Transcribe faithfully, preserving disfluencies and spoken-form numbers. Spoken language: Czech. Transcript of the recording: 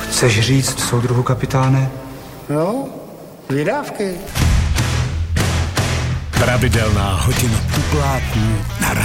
Chceš říct, soudruhu kapitáne? No, vydávky. Pravidelná hodina u plátnu na